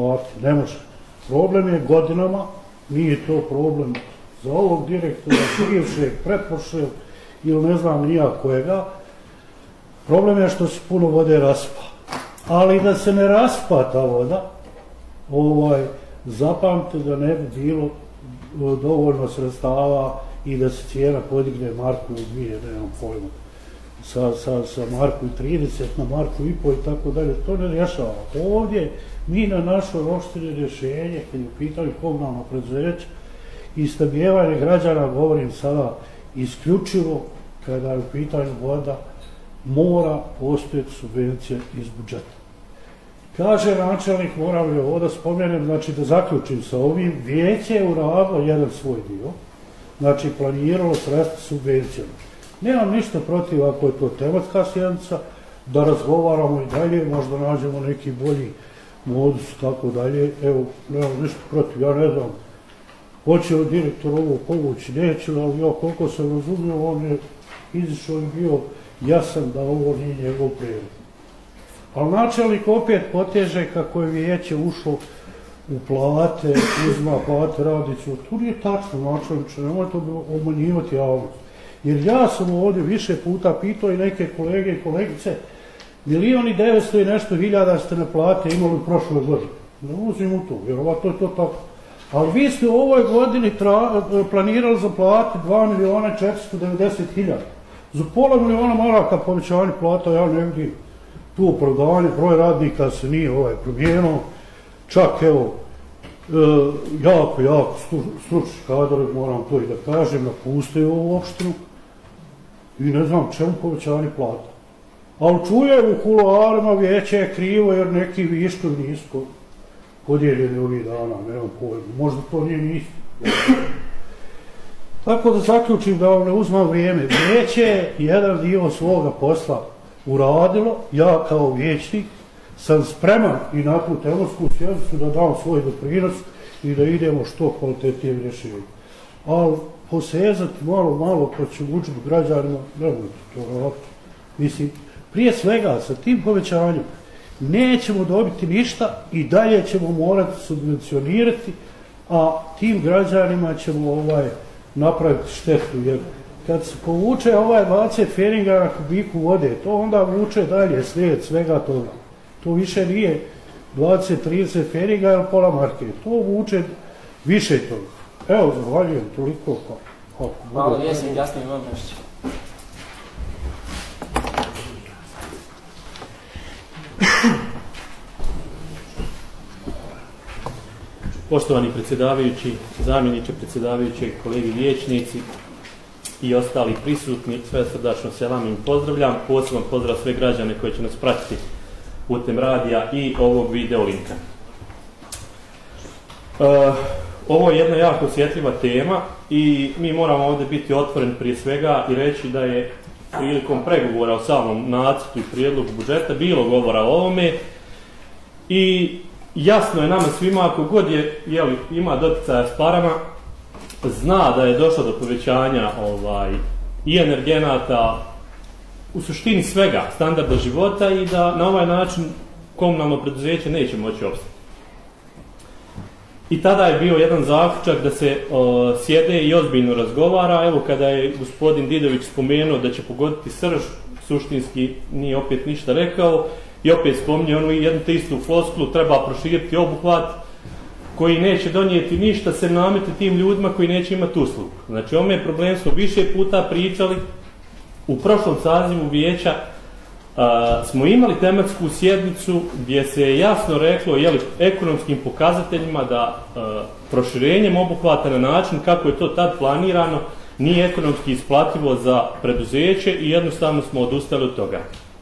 isplatiti. Ne može. Problem je godinama, nije to problem za ovog direktora, bivšeg, pretprošlog ili ne znam nija kojega. Problem je što se puno vode raspa. Ali da se ne raspa ta voda, zapamte da ne bi bilo dovoljno sredstava i da se cijena podigne marku u 2, nemam pojma, sa marku i 30 na marku i po i tako dalje. To ne rješava. Ovdje mi na našoj opštini rješenje, kad je pitanje komunalno preduzeće i snabdijevanje građana, govorim sada isključivo kada je u pitanju voda, mora postojati subvencija iz budžeta. Kaže načelnik, moram li ovo da spomenem, znači da zaključim sa ovim, vijeće je uradilo jedan svoj dio, znači planiralo sredstva subvencijama. Nemam ništa protiv ako je to tematska sjednica, da razgovaramo i dalje, možda nađemo neki bolji modus, tako dalje. Evo, nemam ništa protiv, ja ne znam, hoće li direktor ovo povući, neće, ali ja koliko sam razumio, on je izišao i bio jasan da ovo nije njegov prijedlog. Ali načelnik opet poteže kako je vijeće ušlo u plate, uzma plate radicu. To nije tačno, načelniče, nemojte obmanjivati javnost. Jer ja sam ovdje više puta pitao i neke kolege i kolegice, 1.900.000 i nešto hiljada ste na plate imali u prošloj godini. Ne uzim u to, vjerovatno je to tako. Ali vi ste u ovoj godini planirali za plate 2.490.000. Za pola miliona maraka povećanje plata ja ne vidim. Tu opravdavanje, broj radnika se nije promijenio. Čak, evo, jako stručni kadrovi, moram to i da kažem, napustaju ovu opštinu i ne znam čemu povećanje plata. Ali čujem u kuloarima vijeće je krivo jer neki viškovi nisu podijeljeni ovih dana, nemam pojma, možda to nije nisu. Tako da zaključim da vam ne uzmam vrijeme. Vijeće je jedan dio svoga posla uradilo, ja kao vijećnik sam spreman i na tu tematsku sjednicu da dam svoj doprinos i da idemo što kvalitetnije rješenje. Ali posezati malo ko će učiti građanima, nemojte to raditi. Mislim, prije svega sa tim povećanjem nećemo dobiti ništa i dalje ćemo morati subvencionirati, a tim građanima ćemo napraviti štetu. Jer kad se povuče 20 feringa na kubiku vode, to onda vuče dalje slijed svega toga. To više nije 20-30 feringa ili pola marke, to vuče više toga. Evo, zahvaljujem toliko. Malo vjesnik, jasno imam nešto. Poštovani predsjedavajući, zamjeniče predsjedavajućeg, kolegi vijećnici i ostali prisutni, sve srdačno selam im pozdravljam. Poseban pozdrav sve građane koji će nas pratiti putem radija i ovog video linka. Ovo je jedna jako osjetljiva tema i mi moramo ovdje biti otvoreni prije svega i reći da je prilikom pregovora o samom nacrtu i prijedlogu budžeta bilo govora o ovome i jasno je nama svima, ako god ima doticaja s parama, zna da je došlo do povećanja i energenata, u suštini svega, standarda života i da na ovaj način komunalno preduzeće neće moći opstati. I tada je bio jedan zaključak da se sjede i ozbiljno razgovara. Evo kada je gospodin Didović spomenuo da će pogoditi srž, suštinski nije opet ništa rekao i opet spominje onu jednu te istu floskulu, treba proširiti obuhvat koji neće donijeti ništa se nameti tim ljudima koji neće imati uslugu. Znači ovome problem smo više puta pričali. U prošlom sazivu vijeća smo imali tematsku sjednicu gdje se je jasno reklo ekonomskim pokazateljima da proširenjem obuhvata na način kako je to tad planirano nije ekonomski isplativo za preduzeće i jednostavno smo odustali od toga.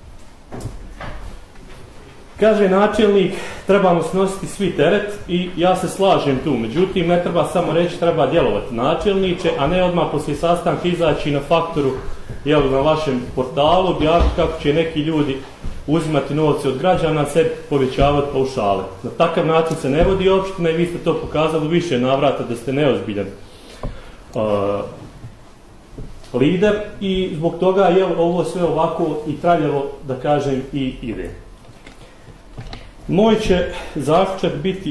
Kaže načelnik, trebamo snositi svi teret i ja se slažem tu, međutim ne treba samo reći treba djelovati načelniče, a ne odmah poslije sastanka izaći na faktoru na vašem portalu objaviti kako će neki ljudi uzimati novce od građana, sebi povećavati paušale. Na takav način se ne vodi opština i vi ste to pokazali više navrata da ste neozbiljan lider i zbog toga je ovo sve ovako i traljavo, da kažem, i ide. Moj će zaključak biti